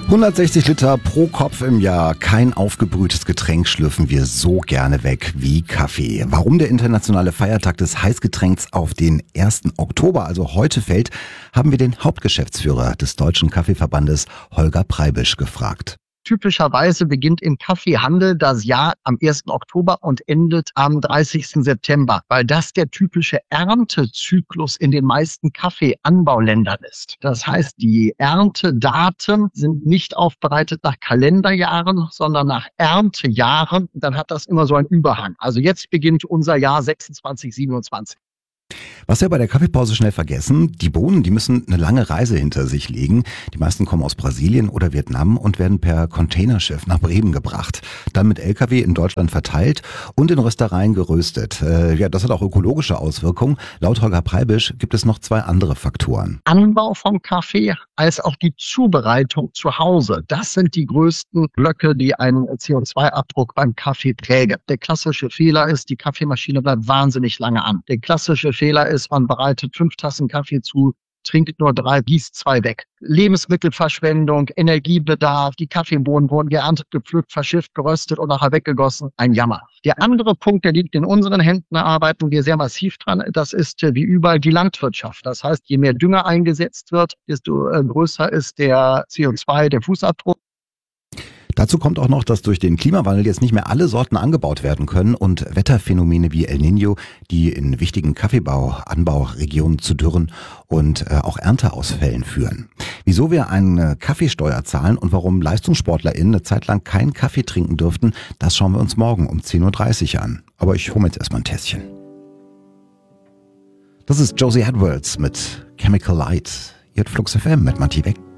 160 Liter pro Kopf im Jahr. Kein aufgebrühtes Getränk schlürfen wir so gerne weg wie Kaffee. Warum der internationale Feiertag des Heißgetränks auf den 1. Oktober, also heute fällt, haben wir den Hauptgeschäftsführer des Deutschen Kaffeeverbandes, Holger Preibisch, gefragt. Typischerweise beginnt im Kaffeehandel das Jahr am 1. Oktober und endet am 30. September, weil das der typische Erntezyklus in den meisten Kaffeeanbauländern ist. Das heißt, die Erntedaten sind nicht aufbereitet nach Kalenderjahren, sondern nach Erntejahren. Dann hat das immer so einen Überhang. Also jetzt beginnt unser Jahr 26, 27. Was wir bei der Kaffeepause schnell vergessen, die Bohnen, die müssen eine lange Reise hinter sich legen. Die meisten kommen aus Brasilien oder Vietnam und werden per Containerschiff nach Bremen gebracht. Dann mit LKW in Deutschland verteilt und in Röstereien geröstet. Das hat auch ökologische Auswirkungen. Laut Holger Preibisch gibt es noch 2 andere Faktoren. Anbau vom Kaffee als auch die Zubereitung zu Hause. Das sind die größten Blöcke, die einen CO2-Abdruck beim Kaffee prägen. Der klassische Fehler ist, die Kaffeemaschine bleibt wahnsinnig lange an. Der klassische Fehler ist, man bereitet 5 Tassen Kaffee zu, trinkt nur 3, gießt 2 weg. Lebensmittelverschwendung, Energiebedarf, die Kaffeebohnen wurden geerntet, gepflückt, verschifft, geröstet und nachher weggegossen. Ein Jammer. Der andere Punkt, der liegt in unseren Händen, da arbeiten wir sehr massiv dran, das ist wie überall die Landwirtschaft. Das heißt, je mehr Dünger eingesetzt wird, desto größer ist der CO2, der Fußabdruck. Dazu kommt auch noch, dass durch den Klimawandel jetzt nicht mehr alle Sorten angebaut werden können und Wetterphänomene wie El Niño, die in wichtigen Anbauregionen zu Dürren und auch Ernteausfällen führen. Wieso wir eine Kaffeesteuer zahlen und warum LeistungssportlerInnen eine Zeit lang keinen Kaffee trinken dürften, das schauen wir uns morgen um 10.30 Uhr an. Aber ich hole mir jetzt erstmal ein Tässchen. Das ist Josie Edwards mit Chemical Light. Ihr hört Flux FM mit Matti Beck.